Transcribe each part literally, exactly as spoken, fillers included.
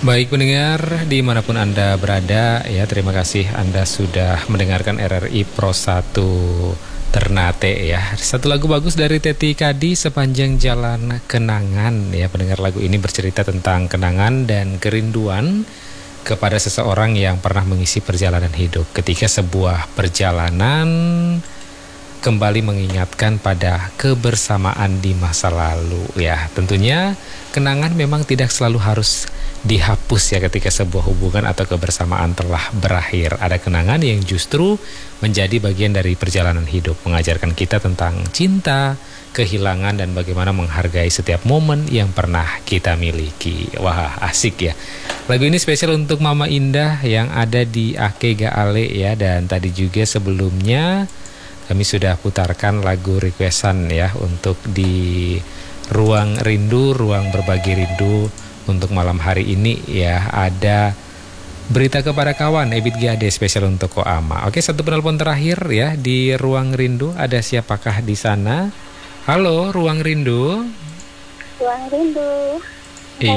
Baik pendengar, dimanapun Anda berada, ya terima kasih Anda sudah mendengarkan R R I Pro satu Ternate ya. Satu lagu bagus dari Teti Kadi, Sepanjang Jalan Kenangan ya. Pendengar, lagu ini bercerita tentang kenangan dan kerinduan kepada seseorang yang pernah mengisi perjalanan hidup. Ketika sebuah perjalanan kembali mengingatkan pada kebersamaan di masa lalu ya. Tentunya kenangan memang tidak selalu harus dihapus ya ketika sebuah hubungan atau kebersamaan telah berakhir. Ada kenangan yang justru menjadi bagian dari perjalanan hidup, mengajarkan kita tentang cinta, kehilangan, dan bagaimana menghargai setiap momen yang pernah kita miliki. Wah, asik ya. Lagu ini spesial untuk Mama Indah yang ada di Ake Gaale ya. Dan tadi juga sebelumnya kami sudah putarkan lagu requestan ya untuk di Ruang Rindu, Ruang Berbagi Rindu untuk malam hari ini ya. Ada Berita Kepada Kawan, Ebit G A D spesial untuk Koama. Oke, satu penelpon terakhir ya di Ruang Rindu. Ada siapakah di sana? Halo, Ruang Rindu. Ruang Rindu. Iya.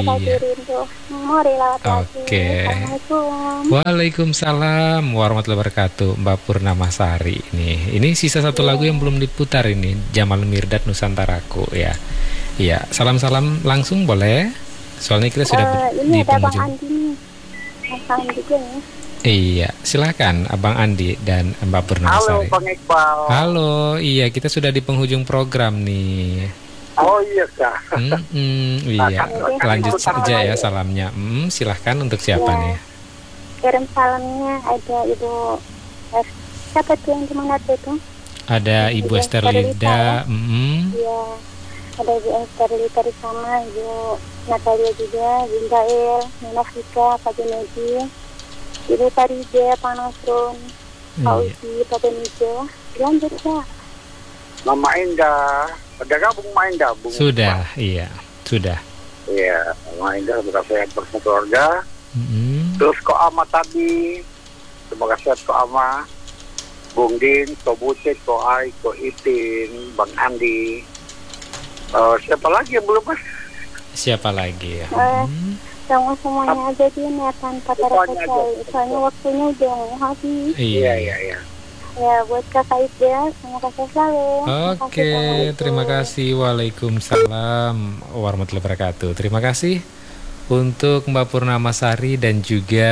Oke. Assalamualaikum. Waalaikumsalam warahmatullahi wabarakatuh. Mbak Purnamasari ini. Ini sisa satu Iya. lagu yang belum diputar ini, Jamal Mirdad Nusantaraku ya. Iya, salam-salam langsung boleh? Soalnya kita sudah Uh, di ini ada Bang penghujung. Andi nih. Bang Andi juga nih. Iya, silakan Abang Andi dan Mbak Halo Purnamasari. Bang Iqbal. Halo, iya kita sudah di penghujung program nih. Oh iya kak. Mm-mm, iya, lanjut saja ya salamnya. Mm, silahkan untuk siapa Ya. nih? Kirim salamnya ada Ibu eh, siapa tuh yang di mana tuh itu? Ada Ibu Ibu Esther Esther Lida. Mm-mm. Iya. Ada Ibu Esther Lita di sana, Ibu Natalia juga, Bunda El, Nina Fika, Pak Junedi, Ibu Farida, Pak Nasrun, Pak Iya. Uji, Pak Benijo. Lanjut ya. Mama Indah. Udah gabung Mama Indah? Bung Sudah, Iqbal? iya, sudah. Iya, Mama Indah semoga sehat bersama keluarga. Mm-mm. Terus Ko Ama tadi, semoga sehat Ko Ama. Bung Din, Ko Buce, Ko Ai, Ko Itin, Bang Andi. Eh, siapa lagi yang belum mas? Siapa lagi ya? Eh, Hmm. Sama semuanya aja dia niatan Patara Semuanya Kecai. aja. Soalnya waktunya udah mau habis. Iya. iya, iya. Ya buat Kakak Ida, semoga sehat selalu. Oke, terima kasih. Waalaikumsalam warahmatullahi wabarakatuh. Terima kasih untuk Mbak Purnamasari dan juga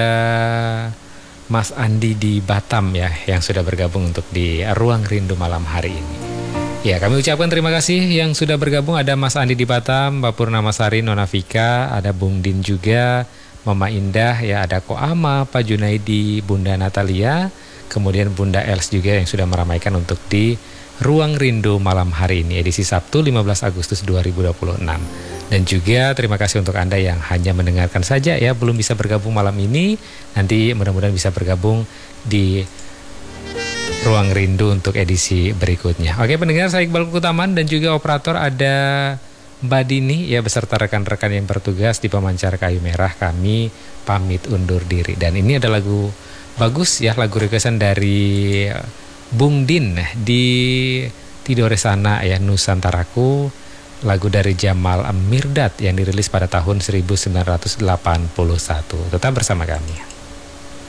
Mas Andi di Batam ya, yang sudah bergabung untuk di Ruang Rindu malam hari ini. Ya, kami ucapkan terima kasih yang sudah bergabung. Ada Mas Andi di Batam, Mbak Purnamasari, Nona Vika, ada Bung Din juga, Mama Indah, ya ada Koama, Pak Junaidi, Bunda Natalia, kemudian Bunda Els juga yang sudah meramaikan untuk di Ruang Rindu malam hari ini, edisi Sabtu lima belas Agustus dua ribu dua puluh enam. Dan juga terima kasih untuk Anda yang hanya mendengarkan saja ya, belum bisa bergabung malam ini. Nanti mudah-mudahan bisa bergabung di Ruang Rindu untuk edisi berikutnya. Oke pendengar, saya Iqbal Kutaman dan juga operator ada Mbak Dini ya, beserta rekan-rekan yang bertugas di pemancar kayu merah. Kami pamit undur diri. Dan ini ada lagu bagus ya, lagu requestan dari Bung Din di Tidore Sana ya, Nusantaraku, lagu dari Jamal Mirdad yang dirilis pada tahun seribu sembilan ratus delapan puluh satu. Tetap bersama kami.